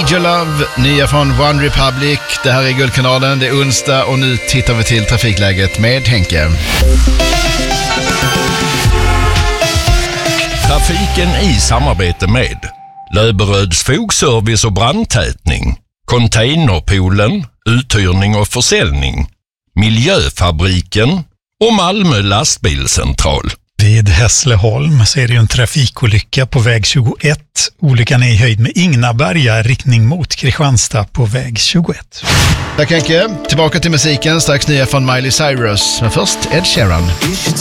Need Your Love, nya från One Republic. Det här är Guldkanalen, det är onsdag och nu tittar vi till trafikläget med Henke. Trafiken i samarbete med Löberöds fogservice och brandtätning, Containerpoolen, uthyrning och försäljning, Miljöfabriken och Malmö lastbilscentral. Vid Hässleholm så är det ju en trafikolycka på väg 21. Olyckan är i höjd med Ingnaberga, riktning mot Kristianstad på väg 21. Tack Henke. Tillbaka till musiken, strax nya från Miley Cyrus. Men först Ed Sheeran.